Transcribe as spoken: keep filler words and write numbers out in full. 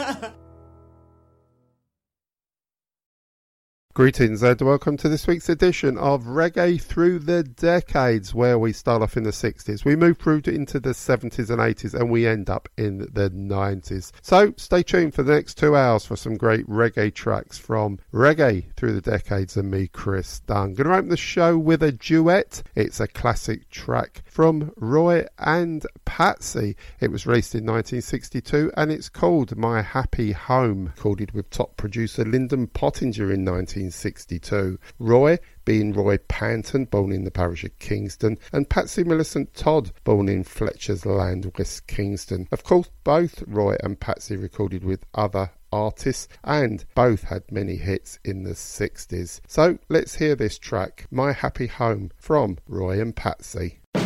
Greetings and welcome to this week's edition of Reggae Through the Decades, where we start off in the sixties, we move through to, into the seventies and eighties, and we end up in the nineties. So stay tuned for the next two hours for some great reggae tracks from Reggae Through the Decades and me, Chris Dunn. Going to open the show with a duet. It's a classic track from Roy and Patsy. It was released in nineteen sixty-two and it's called My Happy Home, recorded with top producer Lyndon Pottinger in nineteen sixty-two. Roy being Roy Panton, born in the parish of Kingston, and Patsy Millicent Todd, born in Fletcher's Land, West Kingston. Of course, both Roy and Patsy recorded with other artists and both had many hits in the sixties. So let's hear this track, My Happy Home, from Roy and Patsy.